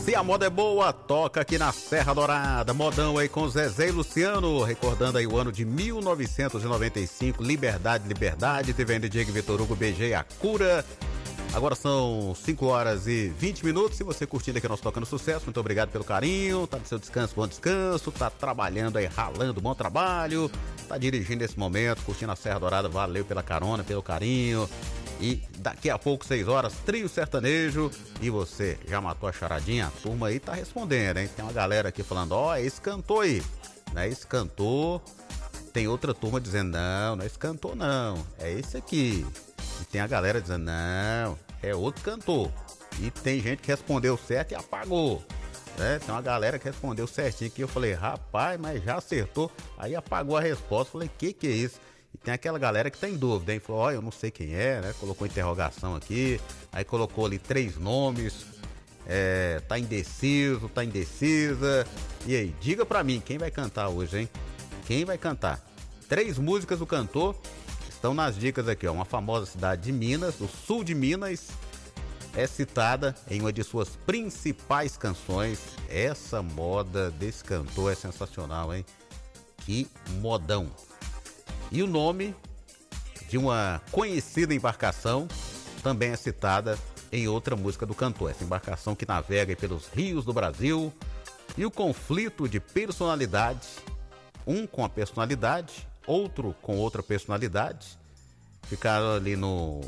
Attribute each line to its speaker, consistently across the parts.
Speaker 1: Se a moda é boa, toca aqui na Serra Dourada. Modão aí com Zezé e Luciano, recordando aí o ano de 1995. Liberdade, liberdade. TVN Diego Vitor Hugo, beijei a cura. Agora são 5 horas e 20 minutos. Se você curtindo aqui nós Tocando Sucesso, muito obrigado pelo carinho. Tá no seu descanso, bom descanso. Tá trabalhando aí, ralando, bom trabalho. Tá dirigindo esse momento, curtindo a Serra Dourada. Valeu pela carona, pelo carinho. E daqui a pouco, 6 horas, trio sertanejo. E você já matou a charadinha? A turma aí tá respondendo, hein? Tem uma galera aqui falando, ó, é esse cantor aí. Não é esse cantor. Tem outra turma dizendo, não é esse cantor não, é esse aqui. E tem a galera dizendo, não, é outro cantor. E tem gente que respondeu certo e apagou. Tem uma galera que respondeu certinho aqui. Eu falei, rapaz, mas já acertou. Aí apagou a resposta. Falei, que é isso? E tem aquela galera que tá em dúvida, hein? Falou, ó, eu não sei quem é, né? Colocou interrogação aqui. Aí colocou ali 3 nomes. Tá indeciso, tá indecisa. E aí, diga pra mim, quem vai cantar hoje, hein? Quem vai cantar? 3 músicas do cantor estão nas dicas aqui, ó. Uma famosa cidade de Minas, do sul de Minas, é citada em uma de suas principais canções. Essa moda desse cantor é sensacional, hein? Que modão. E o nome de uma conhecida embarcação também é citada em outra música do cantor. Essa embarcação que navega pelos rios do Brasil. E o conflito de personalidade, um com a personalidade, outro com outra personalidade, ficaram ali no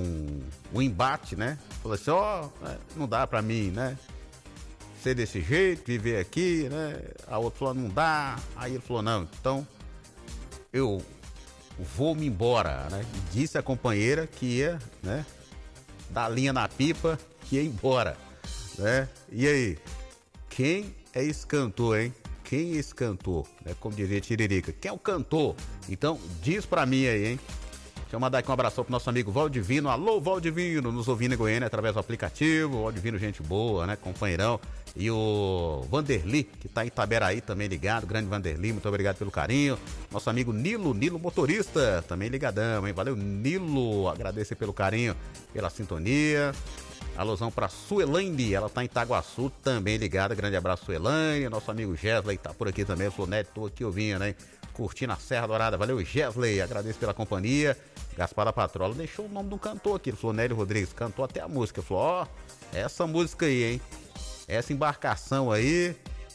Speaker 1: embate, né? Falou assim, ó, não dá pra mim, né? Ser desse jeito, viver aqui, né? A outra falou, não dá. Aí ele falou, não, então eu vou-me embora, né? E disse a companheira que ia, né? Dar linha na pipa, que ia embora, né? E aí, quem é esse cantor, hein? Quem é esse cantor? Né? Como dizia Tiririca, quem é o cantor? Então, diz pra mim aí, hein? Deixa eu mandar aqui um abração pro nosso amigo Valdivino. Alô, Valdivino, nos ouvindo em Goiânia através do aplicativo. Valdivino, gente boa, né? Companheirão. E o Vanderli, que tá em Itaberaí também ligado. Grande Vanderli, muito obrigado pelo carinho. Nosso amigo Nilo motorista, também ligadão, hein? Valeu, Nilo. Agradecer pelo carinho, pela sintonia. Alôzão pra Suelaine, ela tá em Itaguaçu, também ligada. Grande abraço, Suelaine. Nosso amigo Gesley tá por aqui também. Falou, Neto, tô aqui ouvindo, né? Curtindo a Serra Dourada. Valeu, Gesley. Agradeço pela companhia. Gaspar da Patrola deixou o nome de um cantor aqui. Ele falou, Nélio Rodrigues, cantou até a música. Ele falou, ó, essa música aí, hein? Essa embarcação aí,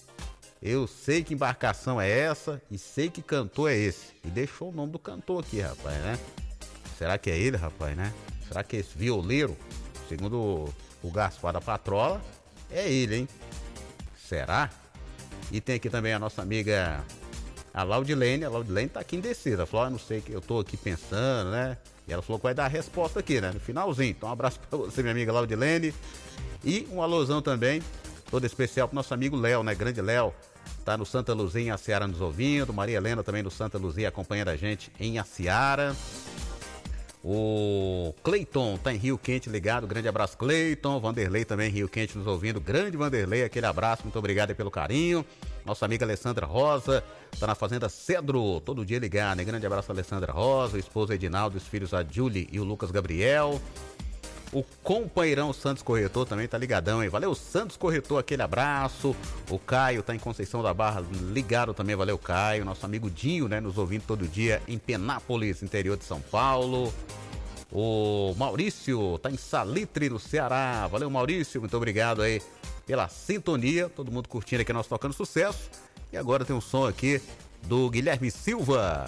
Speaker 1: eu sei que embarcação é essa e sei que cantor é esse. E deixou o nome do cantor aqui, rapaz, né? Será que é ele, rapaz, né? Será que é esse violeiro? Segundo o Gaspar da Patrola, é ele, hein? Será? E tem aqui também a nossa amiga, a Laudilene. A Laudilene tá aqui indecisa. Ela falou, não sei, que eu tô aqui pensando, né? E ela falou que vai dar a resposta aqui, né? No finalzinho. Então um abraço pra você, minha amiga Laudilene. E um alôzão também, todo especial pro nosso amigo Léo, né? Grande Léo. Tá no Santa Luzia, em Aciara, nos ouvindo. Maria Helena também no Santa Luzia, acompanhando a gente em Aciara. O Cleiton tá em Rio Quente ligado, grande abraço, Cleiton. Vanderlei também em Rio Quente nos ouvindo, grande Vanderlei, aquele abraço, muito obrigado aí pelo carinho. Nossa amiga Alessandra Rosa tá na Fazenda Cedro, todo dia ligado, né? Grande abraço, Alessandra Rosa, o esposo Edinaldo, os filhos a Julie e o Lucas Gabriel. O companheirão Santos Corretor também tá ligadão, hein? Valeu, Santos Corretor, aquele abraço. O Caio tá em Conceição da Barra, ligado também, valeu, Caio. Nosso amigo Dinho, né? Nos ouvindo todo dia em Penápolis, interior de São Paulo. O Maurício tá em Salitre, no Ceará. Valeu, Maurício, muito obrigado aí pela sintonia. Todo mundo curtindo aqui nós Tocando Sucesso. E agora tem um som aqui do Guilherme Silva.